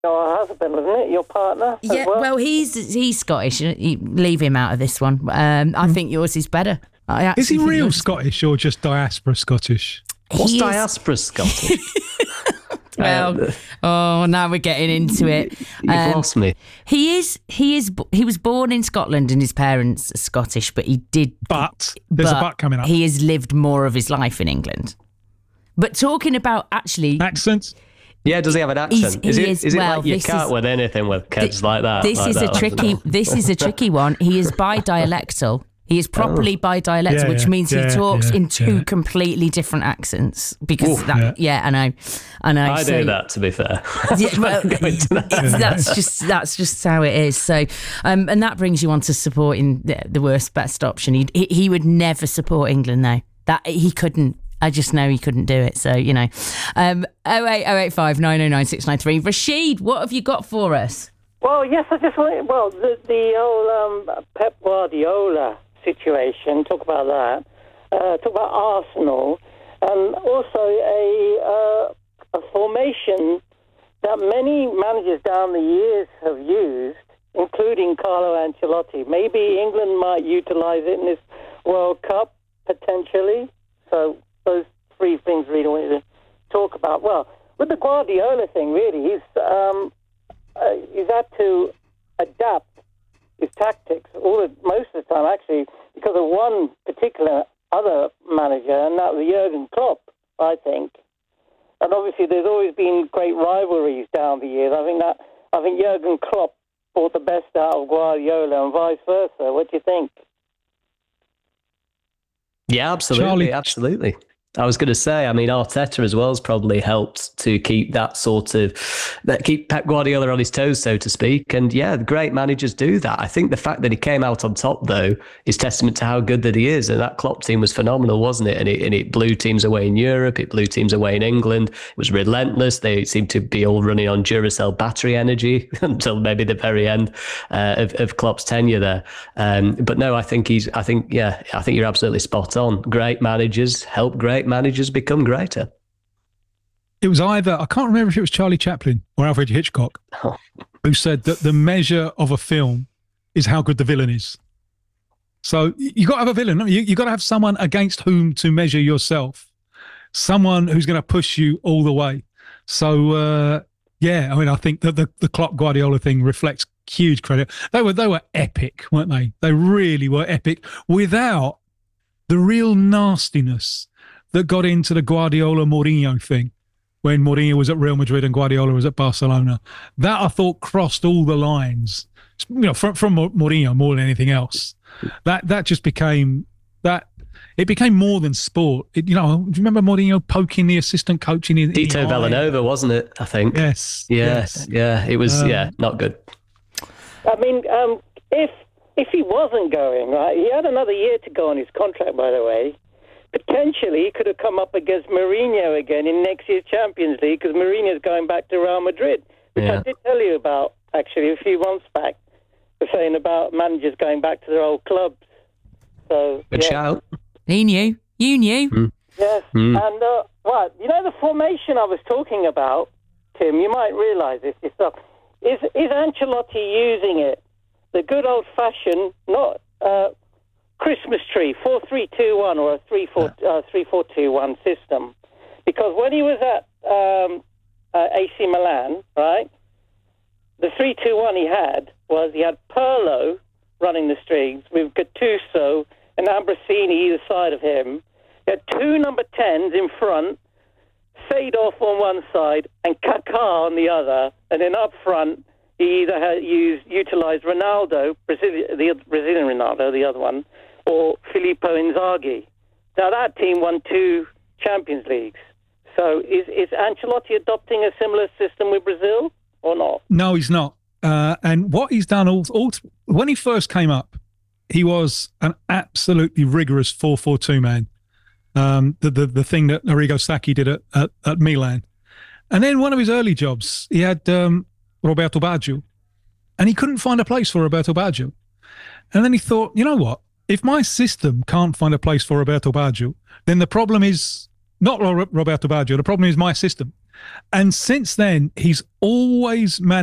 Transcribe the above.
Your husband, wasn't it? Your partner? Yeah, well, he's Scottish. You leave him out of this one. I think yours is better. Is he real Scottish or just diaspora Scottish? What's diaspora Scottish? Well, now we're getting into it. You've lost me. He was born in Scotland and his parents are Scottish, but there's a but coming up. He has lived more of his life in England. But talking about accents. Yeah, does he have an accent? Is it like you can't with anything with kids like that? This is a tricky one. He is bidialectal. He is properly bidialectal, which means he talks in two completely different accents. Because I know. I do that, to be fair. That's just how it is. So, and that brings you on to supporting the worst best option. He would never support England, though. That he couldn't. I just know he couldn't do it. So, 08085 909 693. Rashid, what have you got for us? Well, yes, I just want. Well, the old Pep Guardiola situation. Talk about that. Talk about Arsenal, and also a formation that many managers down the years have used, including Carlo Ancelotti. Maybe England might utilise it in this World Cup potentially. So those three things really wanted to talk about. Well, with the Guardiola thing, really, he's had to adapt his tactics most of the time, actually, because of one particular other manager, and that was Jurgen Klopp, I think. And obviously, there's always been great rivalries down the years. I think Jurgen Klopp brought the best out of Guardiola, and vice versa. What do you think? Yeah, absolutely, absolutely. I was going to say, I mean, Arteta as well has probably helped to keep keep Pep Guardiola on his toes, so to speak. And yeah, great managers do that. I think the fact that he came out on top, though, is testament to how good that he is. And that Klopp team was phenomenal, wasn't it? And it blew teams away in Europe. It blew teams away in England. It was relentless. They seemed to be all running on Duracell battery energy until maybe the very end of Klopp's tenure there. But no, I think you're absolutely spot on. Great managers help great managers become greater. It was either, I can't remember if it was Charlie Chaplin or Alfred Hitchcock who said that the measure of a film is how good the villain is. So you got to have a villain. You got to have someone against whom to measure yourself, someone who's going to push you all the way. So I think that the Klopp Guardiola thing reflects huge credit. They were epic, weren't they? They really were epic without the real nastiness that got into the Guardiola-Mourinho thing when Mourinho was at Real Madrid and Guardiola was at Barcelona. That, I thought, crossed all the lines, from Mourinho more than anything else. That just became that. It became more than sport. Do you remember Mourinho poking the assistant coach in his Tito Villanova, wasn't it, I think? Yes. Yeah, it was, not good. I mean, if he wasn't going, right, he had another year to go on his contract, by the way. Potentially, he could have come up against Mourinho again in next year's Champions League, because Mourinho's going back to Real Madrid, which I did tell you about, actually, a few months back. We're saying about managers going back to their old clubs. So, good shout. He knew. You knew. Yes. And, the formation I was talking about, Tim, you might realise this yourself. Is Ancelotti using it? The good old-fashioned, not... Christmas tree, 4-3-2-1 or a 3-4-2-1 system. Because when he was at AC Milan, right, the 3-2-1 he had Pirlo running the strings with Gattuso and Ambrosini either side of him. He had two number 10s in front, Seedorf on one side and Kaká on the other. And then up front, he either utilised Ronaldo, the Brazilian Ronaldo, the other one, or Filippo Inzaghi. Now, that team won 2 Champions Leagues. So is Ancelotti adopting a similar system with Brazil or not? No, he's not. And what he's done, when he first came up, he was an absolutely rigorous 4-4-2 man. The thing that Arrigo Sacchi did at Milan. And then one of his early jobs, he had Roberto Baggio. And he couldn't find a place for Roberto Baggio. And then he thought, you know what? If my system can't find a place for Roberto Baggio, then the problem is not Roberto Baggio. The problem is my system. And since then, he's always managed